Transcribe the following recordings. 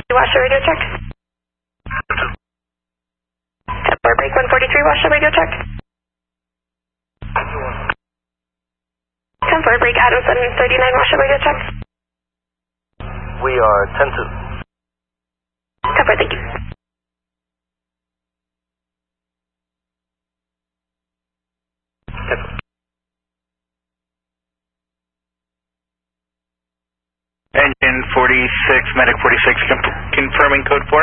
Washer radio check. 10-4 break 143 Washer radio check. 10-4 break Adam 739 Washer radio check. We are 10-2. 10-4, thank you. Engine 46, Medic 46, confirming code 4.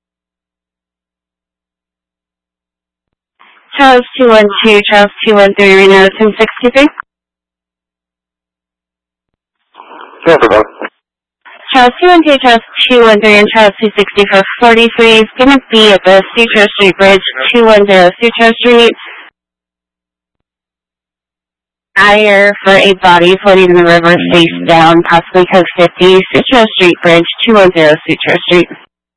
Charles 212, Charles 213, Reno 1063. Charles 212, Charles 213, and Charles 260 for 43 is going to be at the Sutro Street Bridge, 210 Sutro Street. Higher for a body floating in the river face down, possibly code 50, Sutro Street Bridge, 210 Sutro Street.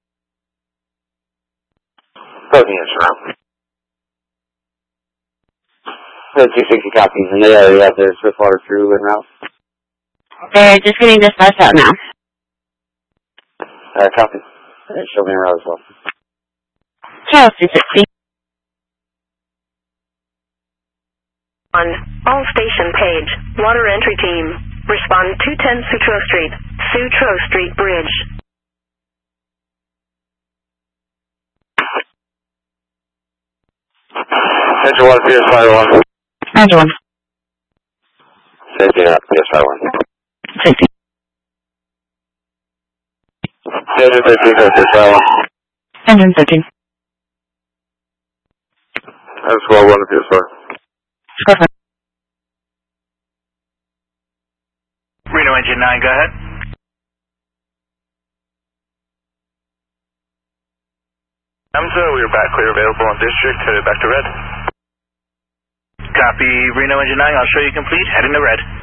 Closing is around. 260 copies in the area out there, Swift Water through and route. They're just getting dispatched out now. Copy. Show me around as well. Charles 260. On all station page, water entry team, respond 210 Sutro Street, Sutro Street Bridge. Engine 1, PSI 1. Engine 1. Safety up, PSI 1. Safety. Engine 13, PSI 1. Engine 13. That's well 1 PSI. Perfect. Reno Engine 9, go ahead. Hamza, we are back clear available on district, headed back to red. Copy, Reno Engine 9, I'll show you complete, heading to red.